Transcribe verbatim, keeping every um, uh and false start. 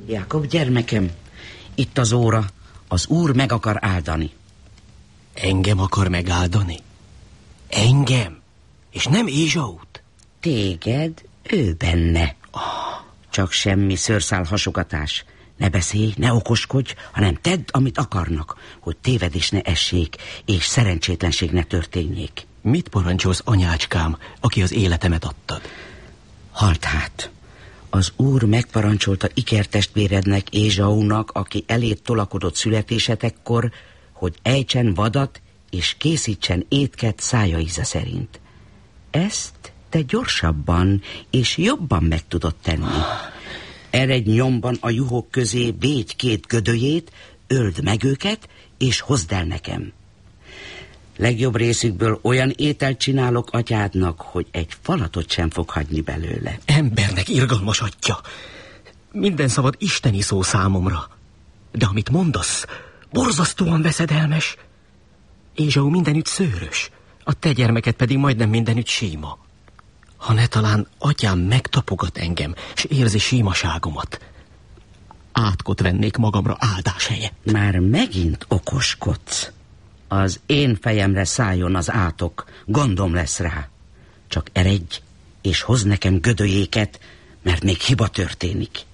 Jákob gyermekem, itt az óra, az Úr meg akar áldani. Engem akar megáldani? Engem? És nem Ézsaut? Téged, ő benne. Oh. Csak semmi szőrszál hasogatás. Ne beszélj, ne okoskodj, hanem tedd, amit akarnak, hogy tévedés ne essék, és szerencsétlenség ne történjék. Mit parancsolsz, anyácskám, aki az életemet adtad? Halt hát. Az Úr megparancsolta ikertestvérednek, Ézsaunak, aki elét tolakodott születésetekkor, hogy ejtsen vadat, és készítsen étket szája íze szerint. Ezt te gyorsabban és jobban meg tudod tenni. Eredj nyomban a juhok közé, védj két gödöjét, öld meg őket, és hozd el nekem. Legjobb részükből olyan ételt csinálok atyádnak, hogy egy falatot sem fog hagyni belőle. Embernek irgalmas atya. Minden szabad isteni szó számomra. De amit mondasz, borzasztóan veszedelmes. Ézsau mindenütt szőrös, a te gyermeked pedig majdnem mindenütt síma. Ha ne talán atyám megtapogat engem, s érzi símaságomat, átkot vennék magamra áldás helyett. Már megint okoskodsz. Az én fejemre szálljon az átok, gondom lesz rá. Csak eredj, és hozz nekem gödöjéket, mert még hiba történik.